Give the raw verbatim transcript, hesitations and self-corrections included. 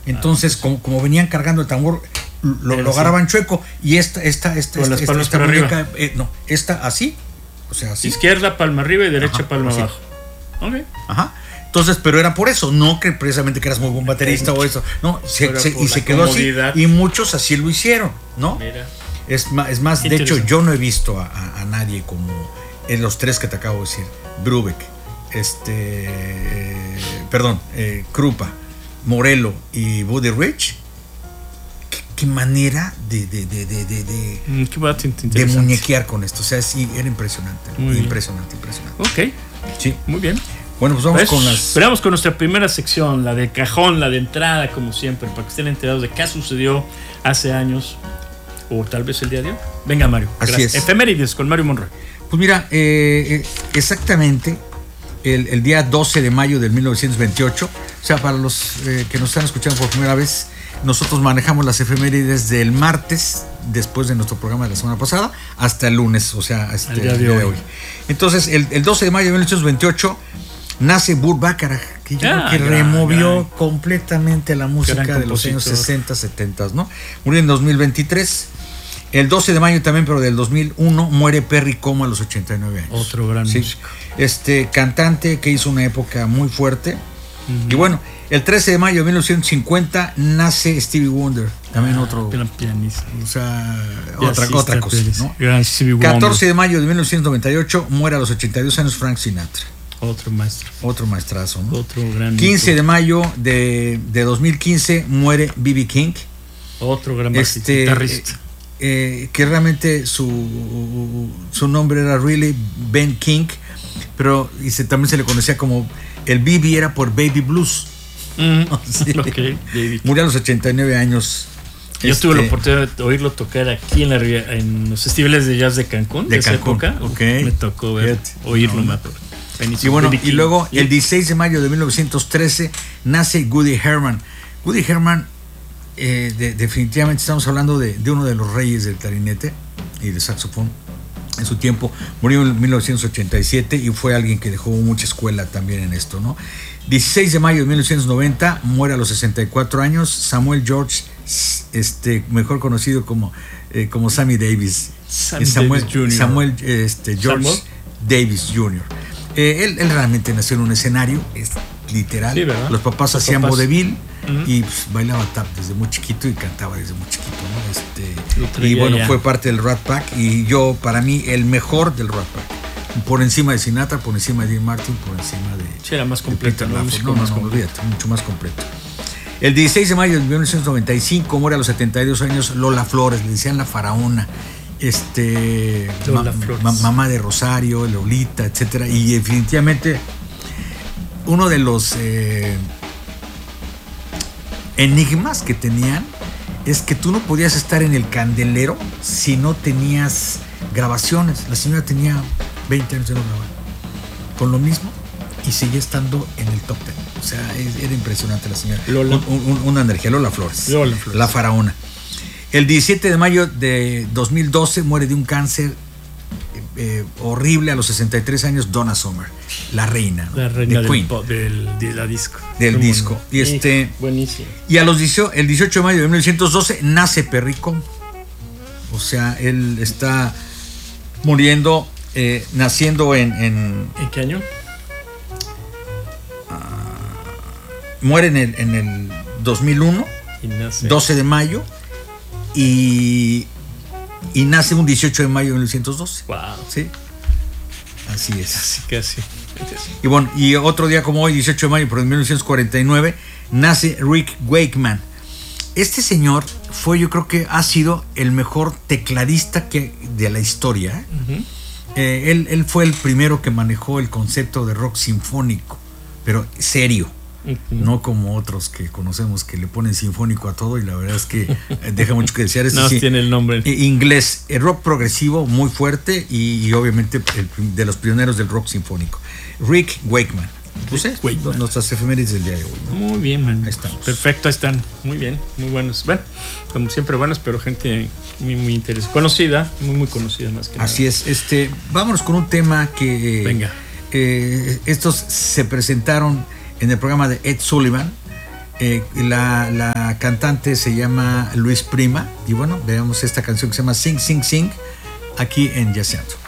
Entonces, ah, como, como venían cargando el tambor, lo, lo agarraban chueco. Y esta, esta, esta, con esta, las esta, palmas esta para muñeca, eh, no, esta así, o sea, así. Izquierda, palma arriba y derecha, ajá, palma así. Abajo. Ok. Ajá. Entonces, pero era por eso, no que precisamente que eras muy buen baterista o eso. No, se, se, y se quedó comodidad. Así. Y muchos así lo hicieron, ¿no? Mira. Es más, es más de hecho, yo no he visto a, a, a nadie como en los tres que te acabo de decir. Brubeck, este, eh, perdón, eh, Krupa, Morello y Buddy Rich. ¿Qué, qué manera de de, de, de, de, de, mm, qué de muñequear con esto? O sea, sí, era impresionante. Muy impresionante, bien. impresionante. Ok. Sí. Muy bien. Bueno, pues vamos pues, con las... Esperamos con nuestra primera sección, la de cajón, la de entrada, como siempre, para que estén enterados de qué sucedió hace años, o tal vez el día de hoy. Venga, Mario. Así gracias. es. Efemérides con Mario Monroy. Pues mira, eh, exactamente el, el día doce de mayo de mil novecientos veintiocho, o sea, para los eh, que nos están escuchando por primera vez, nosotros manejamos las efemérides del martes, después de nuestro programa de la semana pasada, hasta el lunes, o sea, hasta el día, el día de, hoy. de hoy. Entonces, el, el doce de mayo de mil novecientos veintiocho nace Burt Bacharach, que yo ah, creo que gran, removió gran. completamente la música gran de los años sesenta, setenta, ¿no? Murió en dos mil veintitrés. El doce de mayo también, pero del dos mil uno, muere Perry Como a los ochenta y nueve años. Otro gran sí. músico. Este cantante que hizo una época muy fuerte. Uh-huh. Y bueno, el trece de mayo de mil novecientos cincuenta nace Stevie Wonder, también ah, otro pianista. O sea, otra, otra cosa, ¿no? Gran Stevie Wonder. catorce de mayo de mil novecientos noventa y ocho muere a los ochenta y dos años Frank Sinatra. Otro maestro. Otro maestrazo, ¿no? Otro gran quince de mayo de, de dos mil quince muere B B King. Otro gran este, guitarrista. Eh, que realmente su, su nombre era really Ben King, pero y se, también se le conocía como el B B era por Baby Blues. Mm, sí. Okay, murió a los ochenta y nueve años. Yo este, tuve la oportunidad de oírlo tocar aquí en, la, en los festivales de jazz de Cancún, de, de Cancún. esa época. Okay. Me tocó ver, oírlo. No, no. Y bueno, y luego el dieciséis de mayo de mil novecientos trece nace Woody Herman. Woody Herman, eh, de, definitivamente estamos hablando de, de uno de los reyes del clarinete y del saxofón. En su tiempo murió en mil novecientos ochenta y siete y fue alguien que dejó mucha escuela también en esto, ¿no? dieciséis de mayo de mil novecientos noventa muere a los sesenta y cuatro años Samuel George, este, mejor conocido como, eh, como Sammy Davis. Sammy Samuel, Davis junior Samuel este, George Samuel? Davis junior Eh, él, él realmente nació en un escenario, es literal. Sí, los papás los hacían papás. vodevil Uh-huh. y pues, bailaba tap desde muy chiquito y cantaba desde muy chiquito, ¿no? Este, y bueno, ya. fue parte del Rat Pack y yo, para mí, el mejor del Rat Pack. Por encima de Sinatra, por encima de Dean Martin, por encima de... Sí, era más completo. No, no, no, más no, completo. Olvídate, mucho más completo. El dieciséis de mayo de mil novecientos noventa y cinco muere a los setenta y dos años Lola Flores, le decían la faraona. Este Lola ma, Flores. Ma, mamá de Rosario, Lolita, etcétera, y definitivamente uno de los eh, enigmas que tenían es que tú no podías estar en el candelero si no tenías grabaciones. La señora tenía veinte años de no grabar con lo mismo y seguía estando en el top ten. O sea, era impresionante la señora. Lola. Un, un, una energía. Lola Flores. Lola Flores. La faraona. El diecisiete de mayo de dos mil doce muere de un cáncer eh, horrible a los sesenta y tres años Donna Summer, la reina, ¿no? La reina de del, Queen. Del, de la disco. Del Muy disco. Y este, buenísimo. Y a los dieciocho, el dieciocho de mayo de mil novecientos doce nace Perry Como. O sea, él está muriendo, eh, naciendo en, en... ¿En qué año? Uh, muere en el, en el dos mil uno. Y nace. doce de mayo y, y nace un dieciocho de mayo de mil novecientos doce. Wow. Sí. Así es. Casi, casi. Y bueno, y otro día como hoy, dieciocho de mayo, pero en mil novecientos cuarenta y nueve, nace Rick Wakeman. Este señor fue, yo creo que ha sido el mejor tecladista que, de la historia. ¿eh? Uh-huh. Eh, él, él fue el primero que manejó el concepto de rock sinfónico, pero serio. Uh-huh. No como otros que conocemos que le ponen sinfónico a todo y la verdad es que deja mucho que desear. Este no sí, tiene el nombre. Inglés, el rock progresivo muy fuerte y, y obviamente el, de los pioneros del rock sinfónico. Rick Wakeman. Pues es, Wakeman. Nuestras efemérides del día de hoy, ¿no? Muy bien, man. Ahí estamos. Perfecto, ahí están. Muy bien, muy buenos. Bueno, como siempre buenos, pero gente muy, muy interesante. Conocida, muy, muy conocida más que nada. Así es. Este, vámonos con un tema que... Venga. Eh, estos se presentaron en el programa de Ed Sullivan, Eh, la, la cantante se llama Luis Prima. Y bueno, veamos esta canción que se llama Sing, Sing, Sing, aquí en Jazzeando.